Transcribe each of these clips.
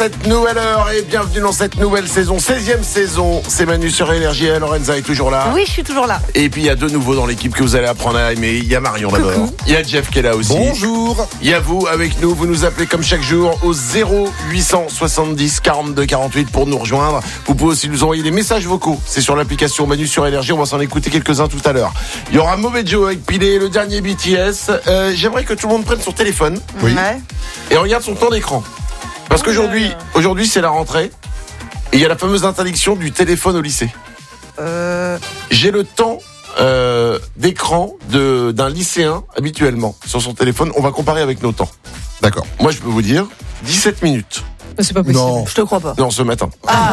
cette nouvelle heure et bienvenue dans cette nouvelle saison, 16e saison. C'est Manu sur Énergie et Lorenza est toujours là. Oui, je suis toujours là. Et puis il y a deux nouveaux dans l'équipe que vous allez apprendre à aimer. Il y a Marion d'abord. Il y a Jeff qui est là aussi. Bonjour. Il y a vous avec nous. Vous nous appelez comme chaque jour au 0870 42 48 pour nous rejoindre. Vous pouvez aussi nous envoyer des messages vocaux. C'est sur l'application Manu sur Énergie. On va s'en écouter quelques-uns tout à l'heure. Il y aura Mauvais Joe avec Pilé, le dernier BTS. J'aimerais que tout le monde prenne son téléphone. Oui. Ouais. Et regarde son temps d'écran. Parce qu'aujourd'hui c'est la rentrée. Et il y a la fameuse interdiction du téléphone au lycée. J'ai le temps d'écran d'un lycéen habituellement sur son téléphone. On va comparer avec nos temps. D'accord. Moi, je peux vous dire 17 minutes. C'est pas possible. Non. Je te crois pas. Non, ce matin.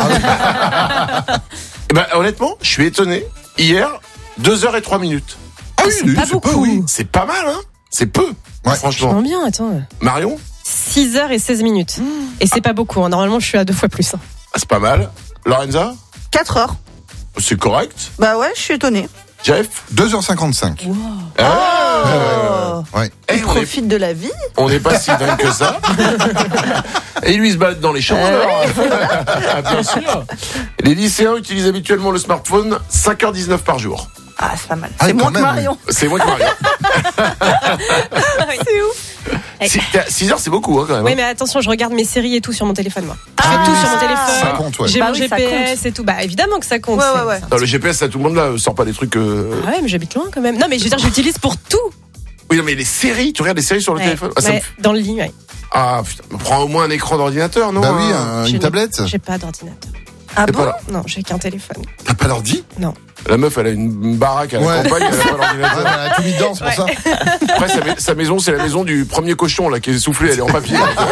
Et ben, honnêtement, je suis étonné. Hier, 2h03 minutes. Ah oui, c'est pas beaucoup. peu, oui. C'est pas mal, hein? C'est peu. Ouais. Franchement. Vachement bien, attends. Marion? 6h16. Et c'est pas beaucoup, hein. Normalement je suis à 2 fois plus. C'est pas mal. Lorenza? 4 heures. C'est correct. Bah ouais, je suis étonné. Jeff? 2h55. Ouais. Il profite de la vie. On n'est pas si dingue que ça. Et lui il se balade dans les champs alors. Bien sûr. Les lycéens utilisent habituellement le smartphone 5h19 par jour. Ah, c'est pas mal. Ah, C'est quand moins que même. Marion. C'est moi qui m'arrive. C'est ouf. 6 heures c'est beaucoup hein, quand même. Oui, mais attention, je regarde mes séries et tout sur mon téléphone, moi. Ah J'ai oui, tout sur mon téléphone. Ça compte, ouais. J'ai Bah mon oui, ça GPS et tout. Bah évidemment que ça compte. Ouais. Non, le GPS ça tout le monde là sort pas des trucs. Ah ouais, mais j'habite loin quand même. Non, mais je veux dire, j'utilise pour tout. Oui non, mais les séries, tu regardes les séries sur le Ouais. téléphone. Ça me Ouais, dans le lit, ouais. Ah putain, prends au moins un écran d'ordinateur non? Bah oui, J'ai une tablette. J'ai pas d'ordinateur. Ah T'es bon? pas là. Non, j'ai qu'un téléphone. T'as pas l'ordi? Non. La meuf elle a une baraque à la Ouais. campagne, elle a pas Ah, d'ordinateur. bah, elle a tout mis dedans, c'est pour ça. Après sa maison c'est la maison du premier cochon là qui est soufflé, elle est en papier.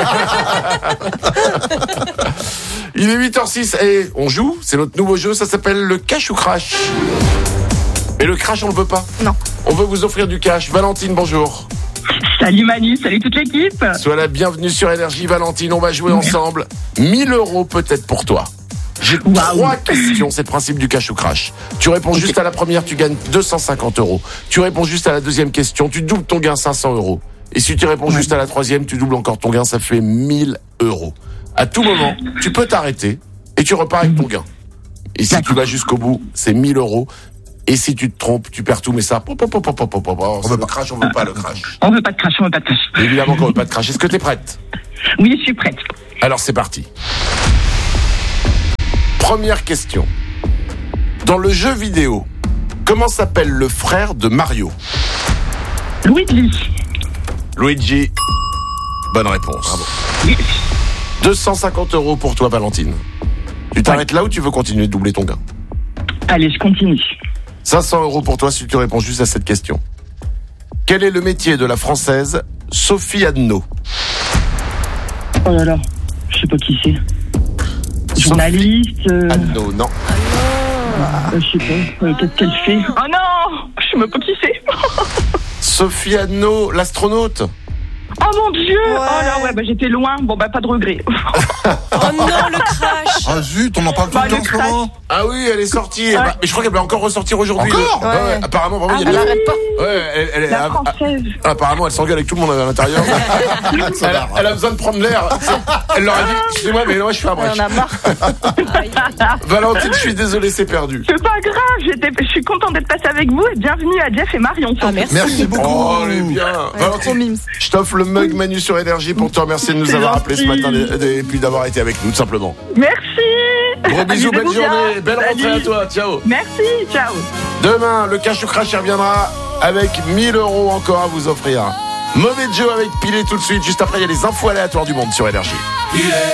Il est 8h06 et on joue, c'est notre nouveau jeu, ça s'appelle le cash ou crash. Et le crash on le veut pas. Non. On veut vous offrir du cash. Valentine, bonjour. Salut Manu, salut toute l'équipe. Sois la bienvenue sur Énergie. Valentine, on va jouer ensemble. 1000 € peut-être pour toi. J'ai 3 questions, c'est le principe du cash ou crash. Tu réponds juste à la première, tu gagnes 250 €. Tu réponds juste à la deuxième question, tu doubles ton gain 500 €. Et si tu réponds juste à la troisième, tu doubles encore ton gain, ça fait 1000 €. À tout moment, tu peux t'arrêter et tu repars avec ton gain. Et si tu vas jusqu'au bout, c'est 1000 €. Et si tu te trompes, tu perds tout, mais ça, c'est le crash, on veut pas le crash. On veut pas de crash, on veut pas de crash. Évidemment qu'on veut pas de crash. Est-ce que t'es prête? Oui, je suis prête. Alors c'est parti. Première question. Dans le jeu vidéo, comment s'appelle le frère de Mario? Luigi. Luigi. Bonne réponse. Bravo. Oui. 250 € pour toi, Valentine. Tu t'arrêtes là ou tu veux continuer de doubler ton gain? Allez, je continue. 500 € pour toi si tu réponds juste à cette question. Quel est le métier de la française Sophie Adno? Oh là là, je sais pas qui c'est. Journaliste. Adno, non. Je sais pas. Qu'est-ce qu'elle fait? Oh non, je sais même pas qui c'est. Sophie Adno, l'astronaute. Oh mon Dieu. Ouais. Oh là ouais, bah j'étais loin. Bon bah pas de regret. Oh non, le crash. Ah zut, on en parle tout Bah, le temps le en ce crash. moment. Ah oui, elle est sortie. Mais je crois qu'elle va encore ressortir aujourd'hui. Encore Ouais, apparemment, vraiment, il y a Elle de arrête pas. Ouais, elle est. La française. Apparemment, elle s'engueule avec tout le monde à l'intérieur. Elle a besoin de prendre l'air. Elle leur a dit, excusez-moi, mais moi, je suis à On brèche. en a marre. Valentine, je suis désolé, c'est perdu. C'est pas grave. Je suis contente d'être passée avec vous et bienvenue à Jeff et Marion. Ah, merci. Merci beaucoup. Oh, elle est bien. Trop Valentine, mimes. je t'offre le mug Manu sur Énergie pour te remercier de nous C'est avoir appelé ce gentil. matin et puis d'avoir été avec nous, tout simplement. Merci. Gros bisous, belle Amusez-vous bien. journée, belle rentrée Salut. à toi, ciao. Merci, ciao. Demain, le cash ou crash reviendra avec 1000 € encore à vous offrir. Mauvais Joe avec Pilé tout de suite. Juste après, il y a les infos aléatoires du monde sur Énergie.